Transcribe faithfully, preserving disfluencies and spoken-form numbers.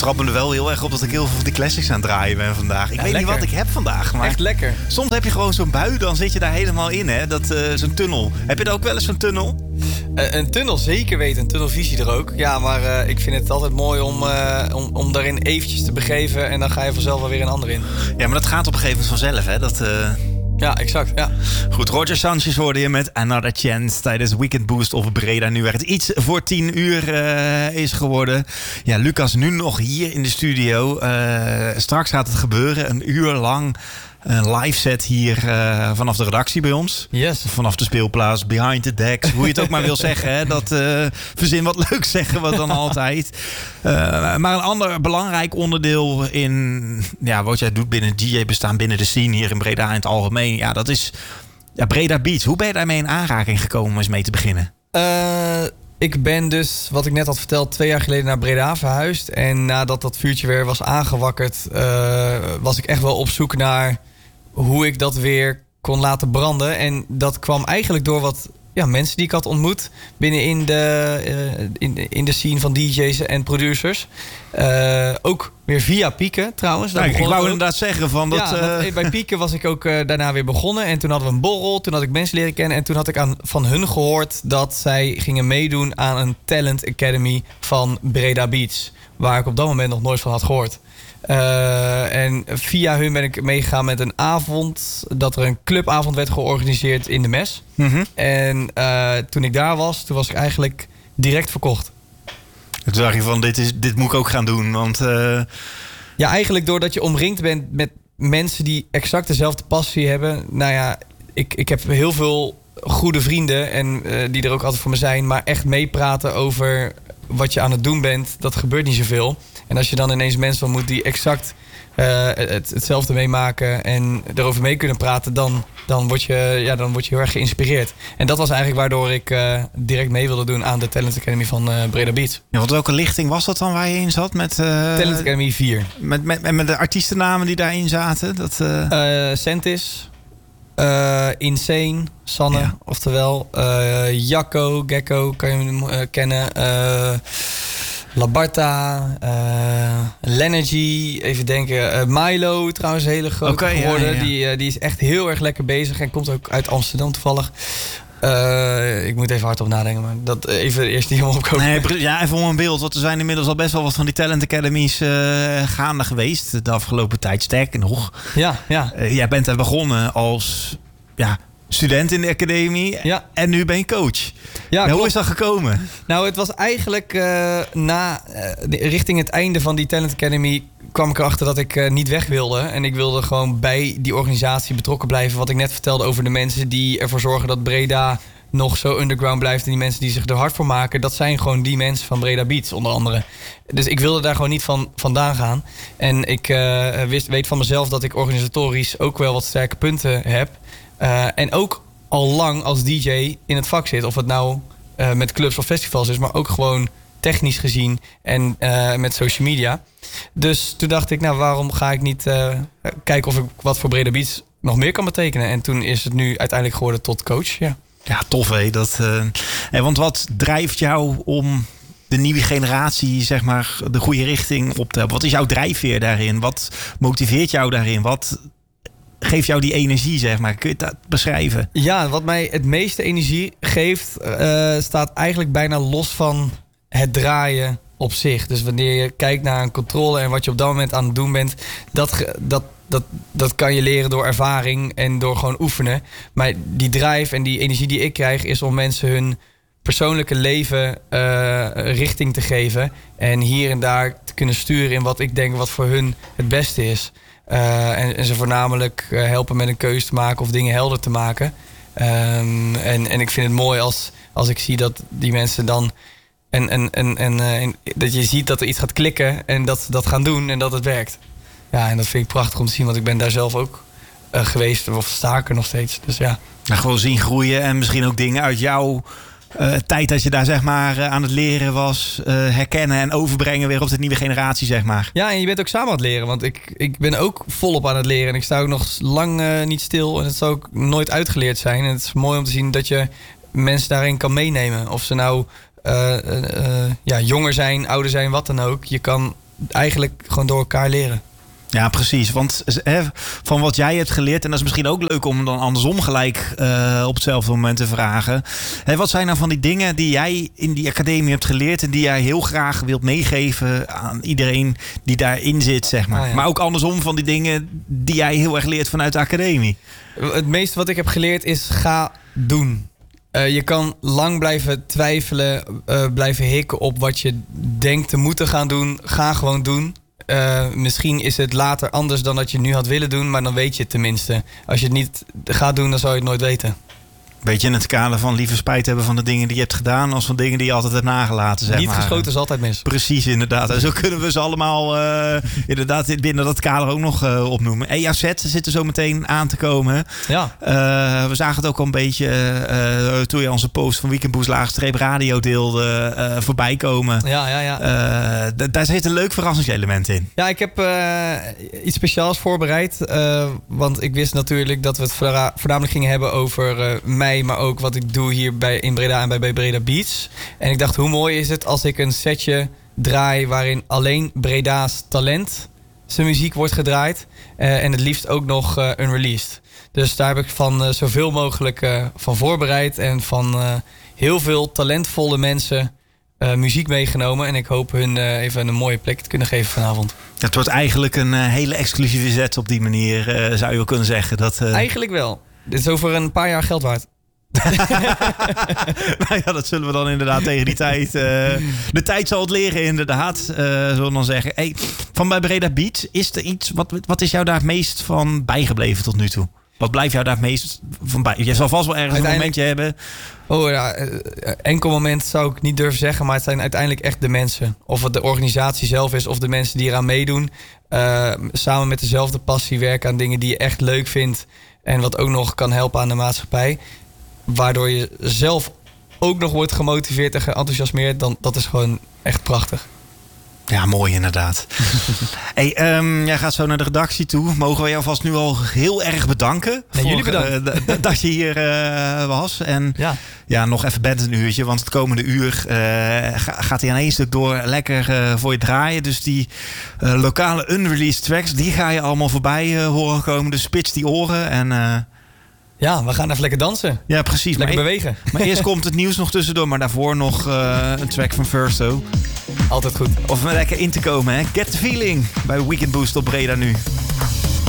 betrap me er wel heel erg op dat ik heel veel van die classics aan het draaien ben vandaag. Ik Ja, weet lekker. niet wat ik heb vandaag, maar Echt lekker. soms heb je gewoon zo'n bui, dan zit je daar helemaal in, hè? Dat, uh, zo'n tunnel. Heb je er ook wel eens zo'n tunnel? Uh, een tunnel, zeker weten. Een tunnelvisie er ook. Ja, maar uh, ik vind het altijd mooi om, uh, om, om daarin eventjes te begeven. En dan ga je vanzelf wel weer een ander in. Ja, maar dat gaat op een gegeven moment vanzelf, hè? Dat... Uh... Ja, exact. Ja. Goed, Roger Sanchez hoorde je met Another Chance tijdens Weekend Boost of Breda. Nu werd het iets voor tien uur uh, is geworden. Ja, Lucas nu nog hier in de studio. Uh, straks gaat het gebeuren. Een uur lang een live set hier uh, vanaf de redactie bij ons. Yes. Vanaf de speelplaats, behind the decks. Hoe je het ook maar wil zeggen. Hè? Dat uh, verzin wat leuks zeggen we dan altijd. Uh, maar een ander belangrijk onderdeel in ja, wat jij doet binnen D J-bestaan, binnen de scene hier in Breda in het algemeen. Ja, dat is ja, Breda Beats. Hoe ben je daarmee in aanraking gekomen om eens mee te beginnen? Uh, ik ben dus, wat ik net had verteld, twee jaar geleden naar Breda verhuisd. En nadat dat vuurtje weer was aangewakkerd, uh, was ik echt wel op zoek naar hoe ik dat weer kon laten branden. En dat kwam eigenlijk door wat ja, mensen die ik had ontmoet binnen in de, uh, in, in de scene van D J's en producers. Uh, ook weer via Pieke trouwens. Kijk, ik wou inderdaad zeggen van dat... Ja, uh... bij Pieke was ik ook uh, daarna weer begonnen. En toen hadden we een borrel. Toen had ik mensen leren kennen. En toen had ik aan, van hun gehoord dat zij gingen meedoen aan een Talent Academy van Breda Beats. Waar ik op dat moment nog nooit van had gehoord. Uh, en via hun ben ik meegegaan met een avond. Dat er een clubavond werd georganiseerd in de Mes. Mm-hmm. En uh, toen ik daar was, toen was ik eigenlijk direct verkocht. Toen dacht je van, dit, is, dit moet ik ook gaan doen. Want, uh... ja, eigenlijk doordat je omringd bent met mensen die exact dezelfde passie hebben. Nou ja, ik, ik heb heel veel goede vrienden en uh, die er ook altijd voor me zijn. Maar echt meepraten over wat je aan het doen bent, dat gebeurt niet zoveel. En als je dan ineens mensen ontmoet die exact uh, het, hetzelfde meemaken en erover mee kunnen praten, dan, dan, word je, ja, dan word je heel erg geïnspireerd. En dat was eigenlijk waardoor ik uh, direct mee wilde doen aan de Talent Academy van uh, Breda Beats. Ja, want welke lichting was dat dan waar je in zat? Met, uh, Talent Academy vier. Met, met, met de artiestennamen die daarin zaten? Dat, uh... Uh, Sentis, uh, Insane, Sanne, ja. Oftewel uh, Jacco, Gecko, kan je hem uh, kennen. Uh, Labarta, uh, Lenergy, even denken. Uh, Milo, trouwens, hele groot okay, geworden. Ja, ja. Die, uh, die is echt heel erg lekker bezig en komt ook uit Amsterdam toevallig. Uh, ik moet even hardop nadenken, maar dat even eerst niet helemaal opkomen. Nee, ja, even om een beeld. Want er zijn inmiddels al best wel wat van die Talent Academies uh, gaande geweest de afgelopen tijd. Sterker nog. Ja, ja. Uh, jij bent er begonnen als ja, student in de academie. Ja. En nu ben je coach. Ja, nou, hoe is dat gekomen? Nou, het was eigenlijk uh, na uh, richting het einde van die Talent Academy kwam ik erachter dat ik uh, niet weg wilde. En ik wilde gewoon bij die organisatie betrokken blijven. Wat ik net vertelde over de mensen die ervoor zorgen dat Breda nog zo underground blijft. En die mensen die zich er hard voor maken, dat zijn gewoon die mensen van Breda Beats onder andere. Dus ik wilde daar gewoon niet van vandaan gaan. En ik uh, wist, weet van mezelf dat ik organisatorisch ook wel wat sterke punten heb. Uh, en ook al lang als D J in het vak zit. Of het nou uh, met clubs of festivals is, maar ook gewoon technisch gezien en uh, met social media. Dus toen dacht ik, nou, waarom ga ik niet uh, kijken of ik wat voor Breda Beats nog meer kan betekenen. En toen is het nu uiteindelijk geworden tot coach, ja. Ja, tof hé. Dat, uh... hey, want wat drijft jou om de nieuwe generatie, zeg maar, de goede richting op te hebben? Wat is jouw drijfveer daarin? Wat motiveert jou daarin? Wat geeft jou die energie, zeg maar? Kun je dat beschrijven? Ja, wat mij het meeste energie geeft, uh, staat eigenlijk bijna los van het draaien op zich. Dus wanneer je kijkt naar een controle en wat je op dat moment aan het doen bent, dat, dat, dat, dat kan je leren door ervaring en door gewoon oefenen. Maar die drive en die energie die ik krijg is om mensen hun persoonlijke leven uh, richting te geven en hier en daar te kunnen sturen in wat ik denk wat voor hun het beste is. Uh, en, en ze voornamelijk uh, helpen met een keuze te maken of dingen helder te maken. Um, en, en ik vind het mooi als, als ik zie dat die mensen dan En, en, en, en, uh, en dat je ziet dat er iets gaat klikken en dat ze dat gaan doen en dat het werkt. Ja, en dat vind ik prachtig om te zien, want ik ben daar zelf ook uh, geweest of sta ik er nog steeds. Dus ja. Nou, gewoon zien groeien en misschien ook dingen uit jouw uh, tijd dat je daar zeg maar uh, aan het leren was, uh, herkennen en overbrengen weer op de nieuwe generatie, zeg maar. Ja, en je bent ook samen aan het leren, want ik, ik ben ook volop aan het leren en ik sta ook nog lang uh, niet stil en het zal ook nooit uitgeleerd zijn. En het is mooi om te zien dat je mensen daarin kan meenemen. Of ze nou Uh, uh, ja, jonger zijn, ouder zijn, wat dan ook. Je kan eigenlijk gewoon door elkaar leren. Ja, precies. Want hè, van wat jij hebt geleerd... en dat is misschien ook leuk om dan andersom gelijk uh, op hetzelfde moment te vragen. Hè, wat zijn nou van die dingen die jij in die academie hebt geleerd... en die jij heel graag wilt meegeven aan iedereen die daarin zit, zeg maar. Ah, ja. Maar ook andersom van die dingen die jij heel erg leert vanuit de academie. Het meeste wat ik heb geleerd is ga doen. Uh, je kan lang blijven twijfelen, uh, blijven hikken op wat je denkt te moeten gaan doen. Ga gewoon doen. Uh, misschien is het later anders dan dat je nu had willen doen, maar dan weet je het tenminste. Als je het niet gaat doen, dan zou je het nooit weten. Beetje in het kader van liever spijt hebben van de dingen die je hebt gedaan... als van dingen die je altijd hebt nagelaten, zeg Niet maar. geschoten is altijd mis. Precies, inderdaad. En zo kunnen we ze allemaal uh, inderdaad binnen dat kader ook nog uh, opnoemen. E A Z zit er zo meteen aan te komen. Ja. Uh, we zagen het ook al een beetje uh, toen je onze post van Weekend Boost Laagstreep Radio deelde uh, voorbij komen. Ja, ja, ja. Uh, d- daar zit een leuk verrassingselement in. Ja, ik heb uh, iets speciaals voorbereid. Uh, want ik wist natuurlijk dat we het voorna- voornamelijk gingen hebben over uh, mij... maar ook wat ik doe hier bij, in Breda en bij, bij Breda Beats. En ik dacht, hoe mooi is het als ik een setje draai... waarin alleen Breda's talent zijn muziek wordt gedraaid. Uh, en het liefst ook nog uh, unreleased. Dus daar heb ik van uh, zoveel mogelijk uh, van voorbereid... en van uh, heel veel talentvolle mensen uh, muziek meegenomen. En ik hoop hun uh, even een mooie plek te kunnen geven vanavond. Het wordt eigenlijk een uh, hele exclusieve set op die manier, uh, zou je wel kunnen zeggen. Dat, uh... Eigenlijk wel. Dit is over een paar jaar geld waard. Nou ja, dat zullen we dan inderdaad tegen die tijd... Uh, de tijd zal het leren, inderdaad. Uh, zullen we dan zeggen. Hey, van bij Breda Beats, is er iets... Wat, wat is jou daar het meest van bijgebleven tot nu toe? Wat blijft jou daar het meest van bij? Je zal vast wel ergens een momentje hebben. Oh ja, enkel moment zou ik niet durven zeggen... maar het zijn uiteindelijk echt de mensen. Of het de organisatie zelf is of de mensen die eraan meedoen. Uh, samen met dezelfde passie werken aan dingen die je echt leuk vindt... en wat ook nog kan helpen aan de maatschappij... waardoor je zelf ook nog wordt gemotiveerd en geenthousiasmeerd... dan dat is gewoon echt prachtig. Ja, mooi inderdaad. Hey, um, jij gaat zo naar de redactie toe. Mogen we jou vast nu al heel erg bedanken. Nee, voor, jullie bedankt. Uh, d- dat je hier uh, was. En ja. ja, nog even bent een uurtje. Want het komende uur uh, gaat hij aan één stuk door lekker uh, voor je draaien. Dus die uh, lokale unreleased tracks, die ga je allemaal voorbij uh, horen komen. Dus spits die oren en... Uh, Ja, we gaan even lekker dansen. Ja, precies. Lekker maar bewegen. E- maar eerst komt het nieuws nog tussendoor. Maar daarvoor nog uh, een track van Versto. Altijd goed. Of om lekker in te komen, hè. Get the Feeling bij Weekend Boost op Breda nu.